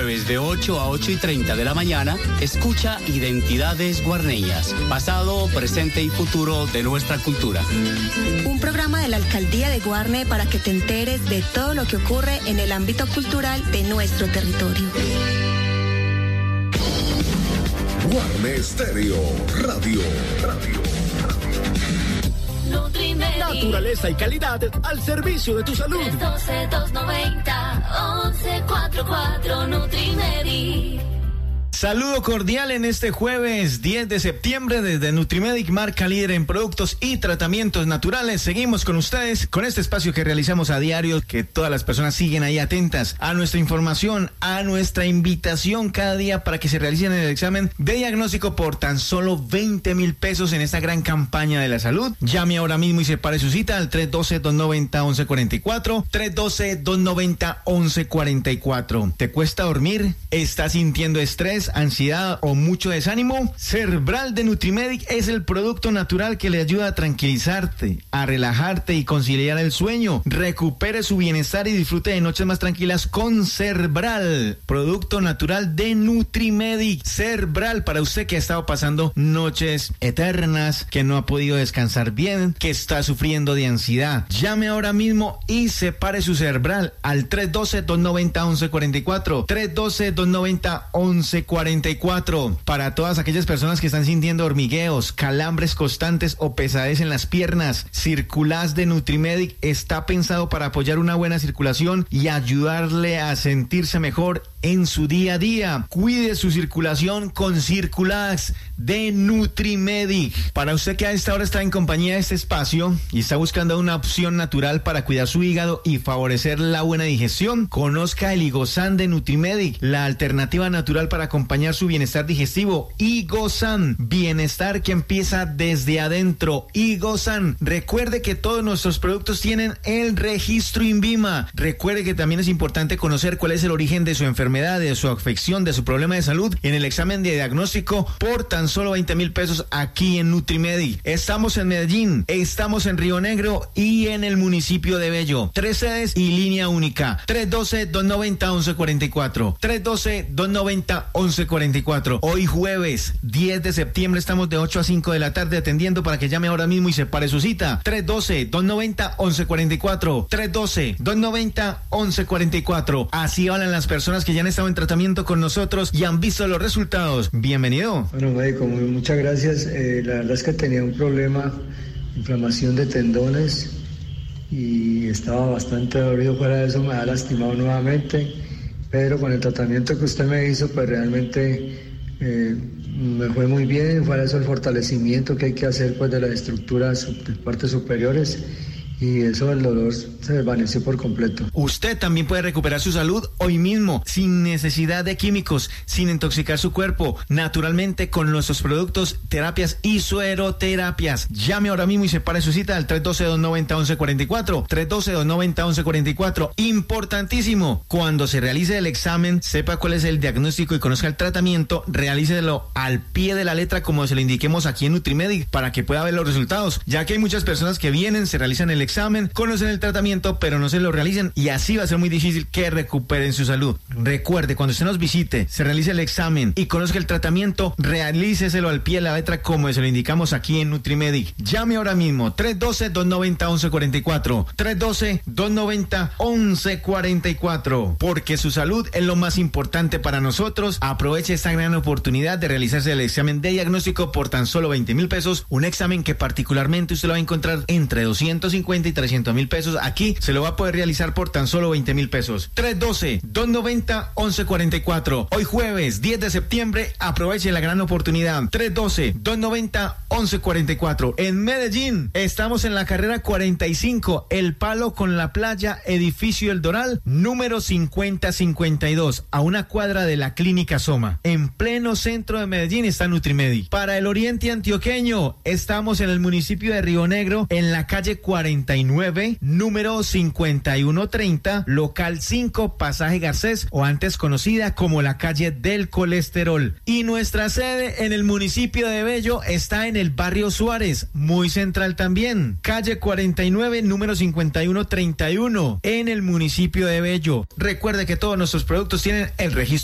jueves de 8 a 8:30 de la mañana, escucha Identidades Guarneñas, pasado, presente y futuro de nuestra cultura. Un programa de la Alcaldía de Guarne para que te enteres de todo lo que ocurre en el ámbito cultural de nuestro territorio. Guarne Estéreo Radio. Naturaleza y calidad al servicio de tu salud. 312-290-1144 Nutrimedi. Saludo cordial en este jueves 10 de septiembre desde Nutrimedic, marca líder en productos y tratamientos naturales. Seguimos con ustedes con este espacio que realizamos a diario, que todas las personas siguen ahí atentas a nuestra información, a nuestra invitación cada día para que se realicen el examen de diagnóstico por tan solo 20,000 pesos en esta gran campaña de la salud. Llame ahora mismo y separe su cita al 312-290-1144, 312-290-1144. ¿Te cuesta dormir? ¿Estás sintiendo estrés, ansiedad o mucho desánimo? Cerbral de Nutrimedic es el producto natural que le ayuda a tranquilizarte, a relajarte y conciliar el sueño. Recupere su bienestar y disfrute de noches más tranquilas con Cerbral, producto natural de Nutrimedic. Cerbral para usted que ha estado pasando noches eternas, que no ha podido descansar bien, que está sufriendo de ansiedad. Llame ahora mismo y separe su Cerbral al 312-290-1144, 312-290-1144. Para todas aquellas personas que están sintiendo hormigueos, calambres constantes o pesadez en las piernas, Circulaz de Nutrimedic está pensado para apoyar una buena circulación y ayudarle a sentirse mejor en su día a día. Cuide su circulación con Circulaz de Nutrimedic. Para usted que a esta hora está en compañía de este espacio y está buscando una opción natural para cuidar su hígado y favorecer la buena digestión, conozca el Igosan de Nutrimedic, la alternativa natural para acompañar su bienestar digestivo. Igosan, bienestar que empieza desde adentro. Igosan, recuerde que todos nuestros productos tienen el registro INVIMA. Recuerde que también es importante conocer cuál es el origen de su enfermedad, de su afección, de su problema de salud en el examen de diagnóstico por tan solo 20,000 pesos aquí en Nutrimedi. Estamos en Medellín, estamos en Río Negro y en el municipio de Bello. 3 sedes y línea única. 312-290-1144. 312-290-1144. Hoy jueves 10 de septiembre estamos de 8 a 5 de la tarde atendiendo para que llame ahora mismo y separe su cita. 312-290-1144. 312-290-1144. Así hablan las personas que ya han estado en tratamiento con nosotros y han visto los resultados. Bienvenido. Bueno, médico, muchas gracias. La verdad es que tenía un problema, inflamación de tendones y estaba bastante dolorido. Fuera de eso me ha lastimado nuevamente, pero con el tratamiento que usted me hizo, pues realmente me fue muy bien. Fuera de eso el fortalecimiento que hay que hacer pues de las estructuras de partes superiores, y eso, el dolor se desvaneció por completo. Usted también puede recuperar su salud hoy mismo, sin necesidad de químicos, sin intoxicar su cuerpo, naturalmente con nuestros productos, terapias y sueroterapias. Llame ahora mismo y separe su cita al 312-290-1144, 312-290-1144. Importantísimo, cuando se realice el examen, sepa cuál es el diagnóstico y conozca el tratamiento, realícelo al pie de la letra como se lo indiquemos aquí en Nutrimedic para que pueda ver los resultados, ya que hay muchas personas que vienen, se realizan el examen, conocen el tratamiento, pero no se lo realicen y así va a ser muy difícil que recuperen su salud. Recuerde, cuando usted nos visite, se realice el examen y conozca el tratamiento, realíceselo al pie de la letra como se lo indicamos aquí en Nutrimedic. Llame ahora mismo, 312-290-1144, 312-290-1144, porque su salud es lo más importante para nosotros. Aproveche esta gran oportunidad de realizarse el examen de diagnóstico por tan solo 20,000 pesos, un examen que particularmente usted lo va a encontrar entre 250 y 300,000 pesos. Aquí se lo va a poder realizar por tan solo 20,000 pesos. 312-290-1144. Hoy jueves 10 de septiembre, aproveche la gran oportunidad. 312-290-1144. En Medellín, estamos en la carrera 45, El Palo con la Playa, edificio El Doral, número 5052, a una cuadra de la Clínica Soma. En pleno centro de Medellín está Nutrimedi. Para el oriente antioqueño, estamos en el municipio de Río Negro, en la calle 49, número 5130, local 5, pasaje Garcés, o antes conocida como la calle del colesterol. Y nuestra sede en el municipio de Bello está en el barrio Suárez, muy central también, calle 49, número 5131, en el municipio de Bello. Recuerde que todos nuestros productos tienen el registro